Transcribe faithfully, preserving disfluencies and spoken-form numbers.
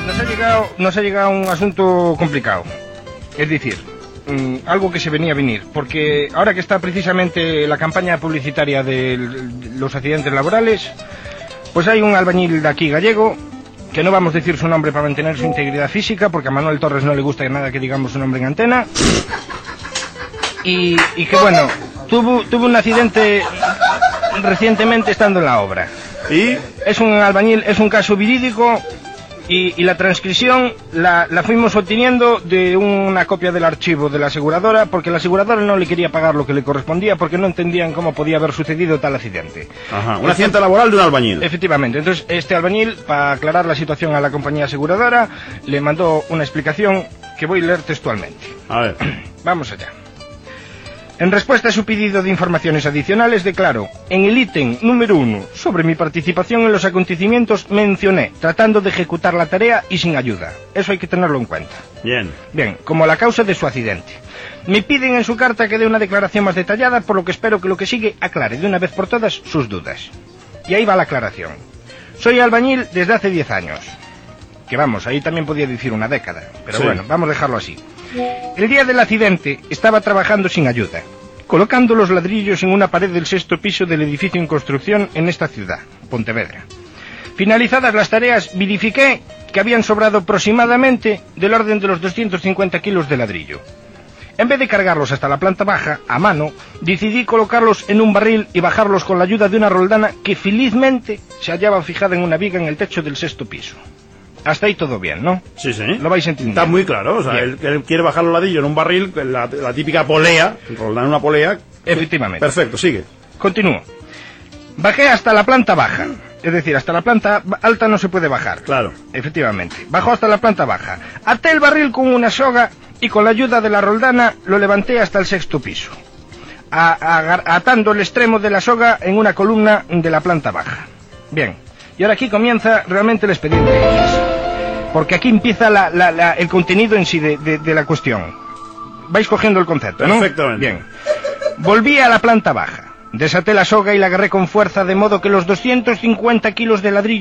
nos ha llegado, nos ha llegado un asunto complicado. Es decir, mmm, algo que se venía a venir. Porque ahora que está precisamente la campaña publicitaria de los accidentes laborales, pues hay un albañil de aquí gallego, que no vamos a decir su nombre para mantener su integridad física, porque a Manuel Torres no le gusta nada que digamos su nombre en antena. Y, y que bueno, tuvo, tuvo un accidente recientemente estando en la obra. ¿Y? Es un albañil, es un caso verídico y, y la transcripción la, la fuimos obteniendo de una copia del archivo de la aseguradora, porque la aseguradora no le quería pagar lo que le correspondía porque no entendían cómo podía haber sucedido tal accidente. Ajá, un accidente laboral de un albañil. Efectivamente, entonces este albañil, para aclarar la situación a la compañía aseguradora, le mandó una explicación que voy a leer textualmente. A ver. Vamos allá. En respuesta a su pedido de informaciones adicionales, declaro, en el ítem número uno, sobre mi participación en los acontecimientos, mencioné, tratando de ejecutar la tarea y sin ayuda. Eso hay que tenerlo en cuenta. Bien. Bien, como la causa de su accidente. Me piden en su carta que dé una declaración más detallada, por lo que espero que lo que sigue aclare de una vez por todas sus dudas. Y ahí va la aclaración. Soy albañil desde hace diez años. Que vamos, ahí también podía decir una década. Pero sí. Bueno, vamos a dejarlo así. El día del accidente estaba trabajando sin ayuda, colocando los ladrillos en una pared del sexto piso del edificio en construcción en esta ciudad, Pontevedra. Finalizadas las tareas, verifiqué que habían sobrado aproximadamente del orden de los doscientos cincuenta kilos de ladrillo. En vez de cargarlos hasta la planta baja, a mano, decidí colocarlos en un barril y bajarlos con la ayuda de una roldana que felizmente se hallaba fijada en una viga en el techo del sexto piso. Hasta ahí todo bien, ¿no? Sí, sí. Lo vais entendiendo. Está muy claro, o sea, él, él quiere bajar los ladrillos en un barril, la, la típica polea, roldar una polea. Efectivamente. Perfecto, sigue. Continúo. Bajé hasta la planta baja, es decir, hasta la planta alta no se puede bajar. Claro. Efectivamente. Bajo hasta la planta baja. Até el barril con una soga y con la ayuda de la roldana lo levanté hasta el sexto piso, a, a, atando el extremo de la soga en una columna de la planta baja. Bien. Y ahora aquí comienza realmente el expediente X, porque aquí empieza la, la, la, el contenido en sí de, de, de la cuestión. Vais cogiendo el concepto, ¿no? Perfectamente. Bien. Volví a la planta baja, desaté la soga y la agarré con fuerza, de modo que los doscientos cincuenta kilos de ladrillo